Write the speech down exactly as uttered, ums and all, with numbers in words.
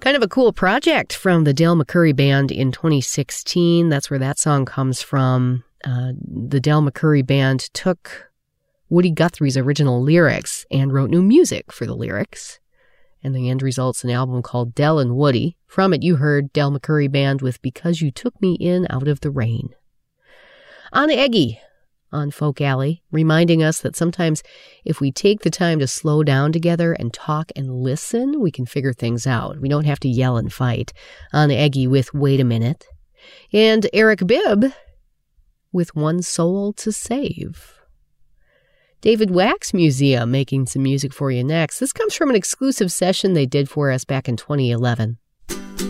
Kind of a cool project from the Del McCoury Band in twenty sixteen. That's where that song comes from. Uh, the Del McCoury Band took Woody Guthrie's original lyrics and wrote new music for the lyrics. And the end result's an album called Del and Woody. From it, you heard Del McCoury Band with Because You Took Me In Out of the Rain. Anna Eggy on Folk Alley, reminding us that sometimes if we take the time to slow down together and talk and listen, we can figure things out. We don't have to yell and fight. Anna Eggy with Wait a Minute. And Eric Bibb with One Soul to Save. David Wax Museum making some music for you next. This comes from an exclusive session they did for us back in twenty eleven.